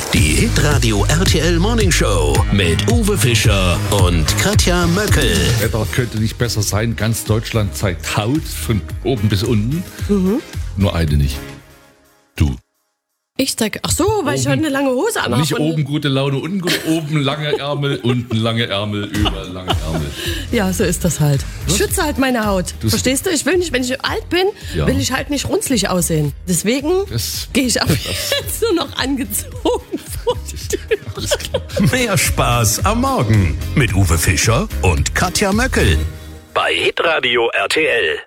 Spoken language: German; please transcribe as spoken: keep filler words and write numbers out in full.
Die Hitradio R T L Morning Show mit Uwe Fischer und Katja Möckel. Wetter könnte nicht besser sein. Ganz Deutschland zeigt Haut von oben bis unten. Mhm. Nur eine nicht. Du. Ich zeig, ach so, weil oben, ich heute eine lange Hose anhabe. Nicht oben gute Laune, unten gut, oben lange Ärmel, unten lange Ärmel, überall lange Ärmel. Ja, so ist das halt. Ich Was? schütze halt meine Haut. Du Verstehst du? Ich will nicht, wenn ich alt bin, ja. will ich halt nicht runzlig aussehen. Deswegen gehe ich ab jetzt nur noch angezogen vor die Tür. Mehr Spaß am Morgen mit Uwe Fischer und Katja Möckel. Bei Hitradio R T L.